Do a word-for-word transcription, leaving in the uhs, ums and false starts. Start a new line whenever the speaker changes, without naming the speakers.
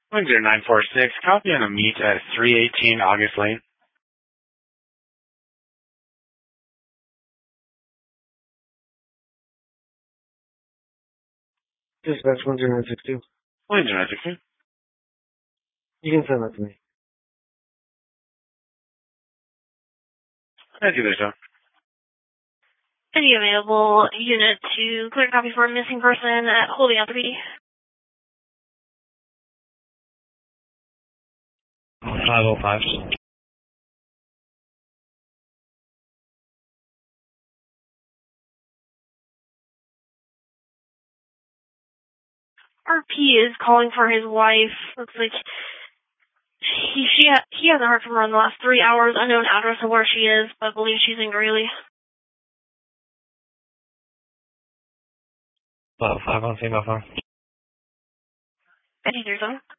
one zero nine four six, copy on a meet at three eighteen August Lane.
Dispatch one zero nine six two.
one zero nine six two.
You can send that to me.
Thank you, there, sir.
Any available unit to clear copy for a missing person at Holding Out three?
five oh five.
R P is calling for his wife. Looks like he she ha- he hasn't heard from her in the last three hours. Unknown address of where she is, but believes she's in Greeley.
five on female phone.
Any there's